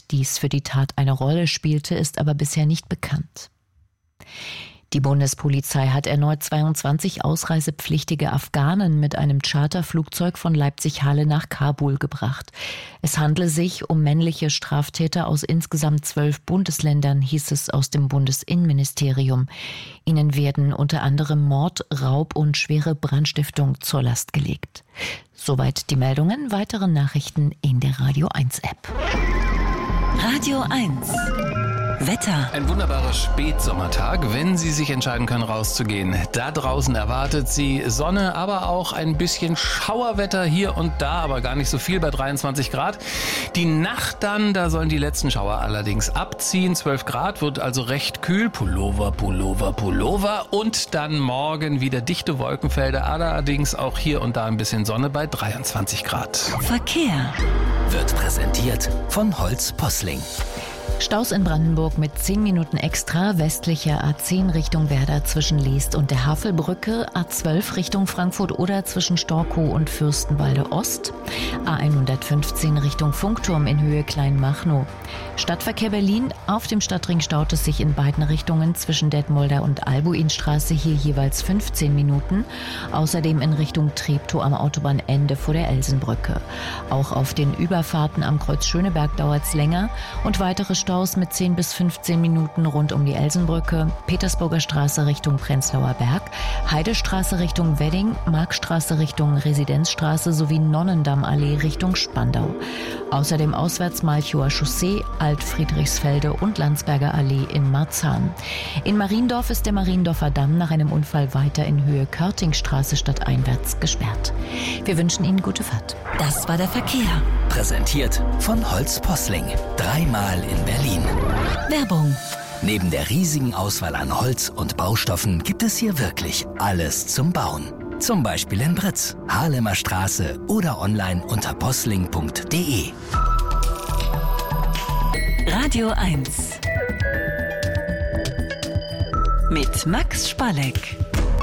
Inwieweit dies für die Tat eine Rolle spielte, ist aber bisher nicht bekannt. Die Bundespolizei hat erneut 22 ausreisepflichtige Afghanen mit einem Charterflugzeug von Leipzig-Halle nach Kabul gebracht. Es handle sich um männliche Straftäter aus insgesamt 12 Bundesländern, hieß es aus dem Bundesinnenministerium. Ihnen werden unter anderem Mord, Raub und schwere Brandstiftung zur Last gelegt. Soweit die Meldungen. Weitere Nachrichten in der Radio 1 App. Radio 1 Wetter. Ein wunderbarer Spätsommertag, wenn Sie sich entscheiden können, rauszugehen. Da draußen erwartet Sie Sonne, aber auch ein bisschen Schauerwetter hier und da, aber gar nicht so viel bei 23 Grad. Die Nacht dann, da sollen die letzten Schauer allerdings abziehen. 12 Grad, wird also recht kühl. Pullover, Pullover, Pullover. Und dann morgen wieder dichte Wolkenfelder, allerdings auch hier und da ein bisschen Sonne bei 23 Grad. Verkehr wird präsentiert von Holz Posling. Staus in Brandenburg mit 10 Minuten extra, westlicher A10 Richtung Werder zwischen Leest und der Havelbrücke, A12 Richtung Frankfurt oder zwischen Storkow und Fürstenwalde Ost, A115 Richtung Funkturm in Höhe Kleinmachnow. Stadtverkehr Berlin, auf dem Stadtring staut es sich in beiden Richtungen zwischen Detmolder und Albuinstraße, hier jeweils 15 Minuten. Außerdem in Richtung Treptow am Autobahnende vor der Elsenbrücke. Auch auf den Überfahrten am Kreuz Schöneberg dauert es länger und weitere Staus mit 10 bis 15 Minuten rund um die Elsenbrücke, Petersburger Straße Richtung Prenzlauer Berg, Heidestraße Richtung Wedding, Markstraße Richtung Residenzstraße sowie Nonnendammallee Richtung Spandau. Außerdem auswärts Malchower Chaussee, Alt-Friedrichsfelde und Landsberger Allee in Marzahn. In Mariendorf ist der Mariendorfer Damm nach einem Unfall weiter in Höhe Körtingstraße stadteinwärts gesperrt. Wir wünschen Ihnen gute Fahrt. Das war der Verkehr. Präsentiert von Holz Posling. 3-mal in Berlin. Werbung. Neben der riesigen Auswahl an Holz und Baustoffen gibt es hier wirklich alles zum Bauen. Zum Beispiel in Britz, Haarlemer Straße oder online unter posling.de. Radio 1 mit Max Spalleck.